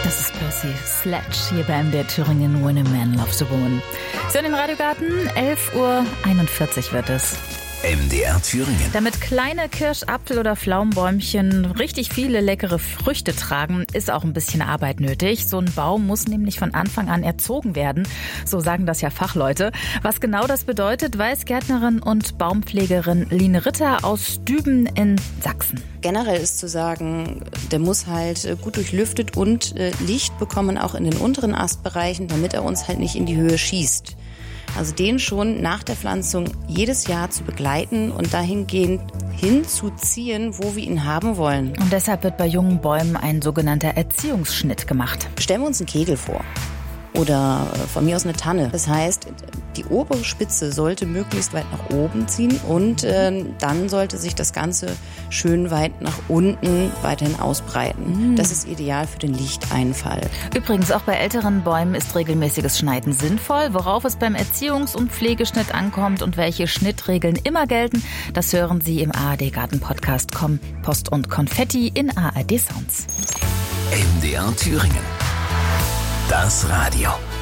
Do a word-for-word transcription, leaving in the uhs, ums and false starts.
Das ist Percy Sledge hier bei M D R Thüringen. When a Man Loves a Woman. So, in den Radiogarten, elf Uhr einundvierzig wird es. M D R Thüringen. Damit kleine Kirsch-, Apfel- oder Pflaumenbäumchen richtig viele leckere Früchte tragen, ist auch ein bisschen Arbeit nötig. So ein Baum muss nämlich von Anfang an erzogen werden. So sagen das ja Fachleute. Was genau das bedeutet, weiß Gärtnerin und Baumpflegerin Line Ritter aus Düben in Sachsen. Generell ist zu sagen, der muss halt gut durchlüftet und Licht bekommen, auch in den unteren Astbereichen, damit er uns halt nicht in die Höhe schießt. Also den schon nach der Pflanzung jedes Jahr zu begleiten und dahingehend hinzuziehen, wo wir ihn haben wollen. Und deshalb wird bei jungen Bäumen ein sogenannter Erziehungsschnitt gemacht. Stellen wir uns einen Kegel vor oder von mir aus eine Tanne. Das heißt, die obere Spitze sollte möglichst weit nach oben ziehen und äh, dann sollte sich das Ganze schön weit nach unten weiterhin ausbreiten. Mhm. Das ist ideal für den Lichteinfall. Übrigens, auch bei älteren Bäumen ist regelmäßiges Schneiden sinnvoll. Worauf es beim Erziehungs- und Pflegeschnitt ankommt und welche Schnittregeln immer gelten, das hören Sie im A R D-Garten-Podcast Kompost und Konfetti in A R D Sounds. M D R Thüringen. Das Radio.